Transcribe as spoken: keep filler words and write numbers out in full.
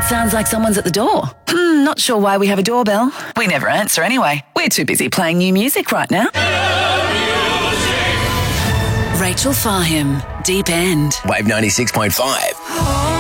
It sounds like someone's at the door. Hmm, not sure why we have a doorbell. We never answer anyway. We're too busy playing new music right now. Rachel Fahim, Deep End. Wave ninety-six point five.